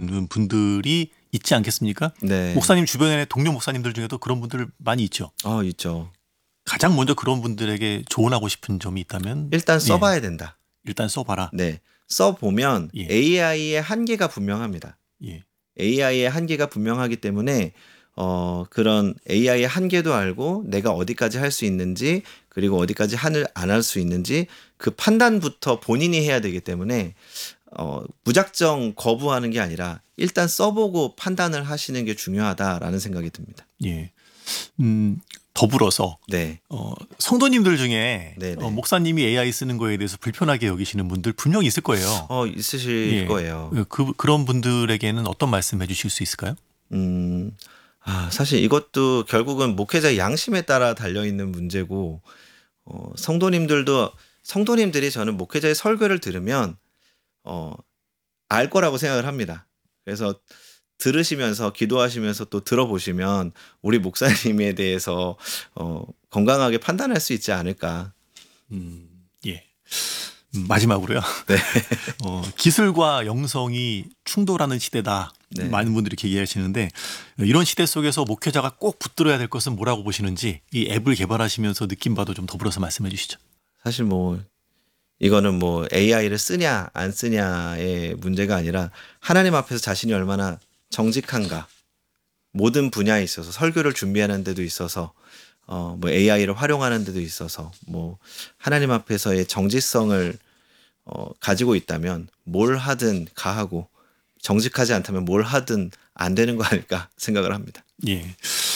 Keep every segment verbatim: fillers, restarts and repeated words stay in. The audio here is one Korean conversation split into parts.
있는 분들이 있지 않겠습니까? 네. 목사님 주변의 동료 목사님들 중에도 그런 분들 많이 있죠. 어, 있죠. 가장 먼저 그런 분들에게 조언하고 싶은 점이 있다면 일단 써봐야 예, 된다. 일단 써봐라. 네. 써보면 예. 에이아이의 한계가 분명합니다. 예. 에이아이의 한계가 분명하기 때문에 어, 그런 에이아이의 한계도 알고 내가 어디까지 할 수 있는지 그리고 어디까지 안 할 수 있는지 그 판단부터 본인이 해야 되기 때문에 어, 무작정 거부하는 게 아니라 일단 써보고 판단을 하시는 게 중요하다라는 생각이 듭니다. 예. 음, 더불어서 네. 어, 성도님들 중에 네네. 어, 목사님이 에이아이 쓰는 거에 대해서 불편하게 여기시는 분들 분명히 있을 거예요. 어, 있으실 예. 거예요. 그, 그런 분들에게는 어떤 말씀 해주실 수 있을까요? 음, 아, 사실 이것도 결국은 목회자의 양심에 따라 달려있는 문제고, 어, 성도님들도, 성도님들이 저는 목회자의 설교를 들으면, 어, 알 거라고 생각을 합니다. 그래서 들으시면서 기도하시면서 또 들어보시면 우리 목사님에 대해서, 어, 건강하게 판단할 수 있지 않을까. 음, 예. 음, 마지막으로요. 네. 어, 기술과 영성이 충돌하는 시대다. 네. 많은 분들이 이렇게 얘기하시는데 이런 시대 속에서 목회자가 꼭 붙들어야 될 것은 뭐라고 보시는지 이 앱을 개발하시면서 느낀 바도 좀 더불어서 말씀해 주시죠. 사실 뭐 이거는 뭐 에이아이를 쓰냐 안 쓰냐의 문제가 아니라 하나님 앞에서 자신이 얼마나 정직한가, 모든 분야에 있어서 설교를 준비하는 데도 있어서 어 뭐 에이아이를 활용하는 데도 있어서 뭐 하나님 앞에서의 정직성을 어 가지고 있다면 뭘 하든 가하고 정직하지 않다면 뭘 하든 안 되는 거 아닐까 생각을 합니다. 예.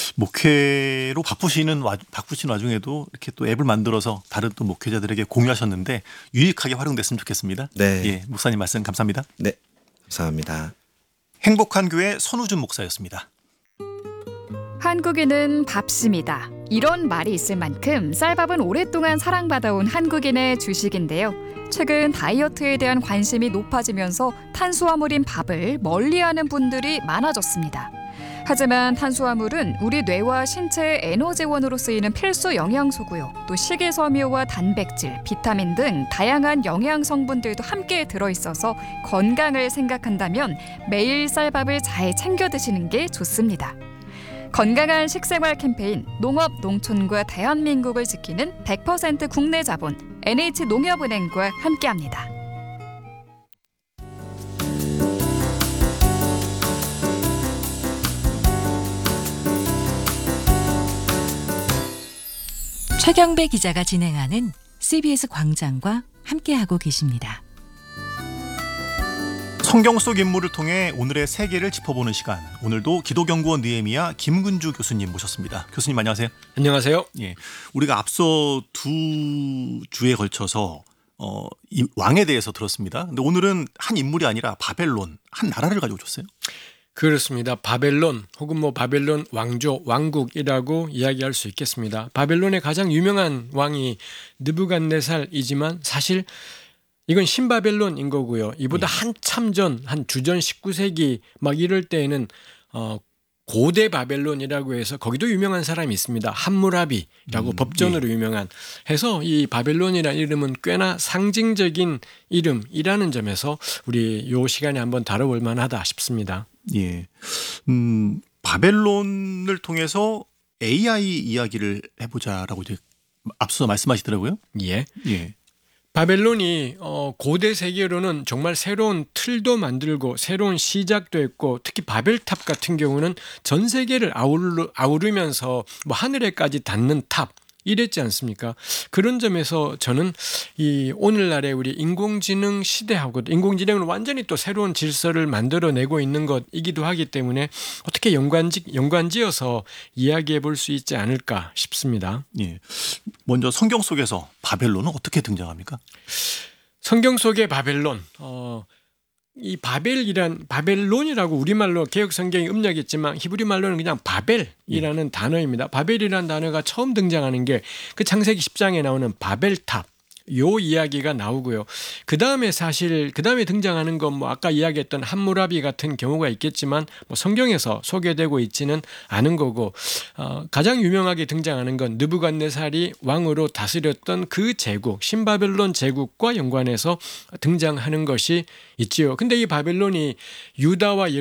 목회로 바쁘시는 와, 바쁘신 와중에도 이렇게 또 앱을 만들어서 다른 또 목회자들에게 공유하셨는데 유익하게 활용됐으면 좋겠습니다. 네. 예, 목사님 말씀 감사합니다. 네. 감사합니다. 행복한 교회 손우준 목사였습니다. 한국인은 밥심이다. 이런 말이 있을 만큼 쌀밥은 오랫동안 사랑받아온 한국인의 주식인데요. 최근 다이어트에 대한 관심이 높아지면서 탄수화물인 밥을 멀리하는 분들이 많아졌습니다. 하지만 탄수화물은 우리 뇌와 신체의 에너지원으로 쓰이는 필수 영양소고요. 또 식이섬유와 단백질, 비타민 등 다양한 영양 성분들도 함께 들어있어서 건강을 생각한다면 매일 쌀밥을 잘 챙겨 드시는 게 좋습니다. 건강한 식생활 캠페인 농업 농촌과 대한민국을 지키는 백 퍼센트 국내 자본 엔에이치농협은행과 함께합니다. 최경배 기자가 진행하는 씨비에스 광장과 함께하고 계십니다. 성경 속 인물을 통해 오늘의 세계를 짚어보는 시간. 오늘도 기도경구원 느헤미야 김근주 교수님 모셨습니다. 교수님 안녕하세요. 안녕하세요. 예, 우리가 앞서 두 주에 걸쳐서 어, 이 왕에 대해서 들었습니다. 근데 오늘은 한 인물이 아니라 바벨론, 한 나라를 가지고 오셨어요. 그렇습니다. 바벨론 혹은 뭐 바벨론 왕조, 왕국이라고 이야기할 수 있겠습니다. 바벨론의 가장 유명한 왕이 느부갓네살이지만 사실 이건 신바벨론인 거고요. 이보다 네. 한참 전, 한 주전 십구 세기 막 이럴 때에는 어, 고대 바벨론이라고 해서 거기도 유명한 사람이 있습니다. 함무라비라고 음, 법전으로 예. 유명한 해서 이 바벨론이라는 이름은 꽤나 상징적인 이름이라는 점에서 우리 요 시간에 한번 다뤄볼 만하다 싶습니다. 예, 음, 바벨론을 통해서 에이아이 이야기를 해보자라고 이제 앞서 말씀하시더라고요. 예. 예. 바벨론이 어, 고대 세계로는 정말 새로운 틀도 만들고 새로운 시작도 했고 특히 바벨탑 같은 경우는 전 세계를 아우르, 아우르면서 뭐 하늘에까지 닿는 탑 이랬지 않습니까? 그런 점에서 저는 이 오늘날의 우리 인공지능 시대하고 인공지능은 완전히 또 새로운 질서를 만들어내고 있는 것이기도 하기 때문에 어떻게 연관지, 연관지어서 이야기해 볼 수 있지 않을까 싶습니다. 예. 먼저 성경 속에서 바벨론은 어떻게 등장합니까? 성경 속의 바벨론, 어, 이 바벨이란 바벨론이라고 우리말로 개역 성경이 음력했지만 히브리 말로는 그냥 바벨이라는 예. 단어입니다. 바벨이라는 단어가 처음 등장하는 게 그 창세기 십 장에 나오는 바벨탑 요 이야기가 나오고요. 그 다음에 사실 그 다음에 등장하는 건 뭐 아까 이야기했던 함무라비 같은 경우가 있겠지만 뭐 성경에서 소개되고 있지는 않은 거고 어, 가장 유명하게 등장하는 건 느부갓네살이 왕으로 다스렸던 그 제국 신바벨론 제국과 연관해서 등장하는 것이 있지요. 근데 이 바벨론이 유다와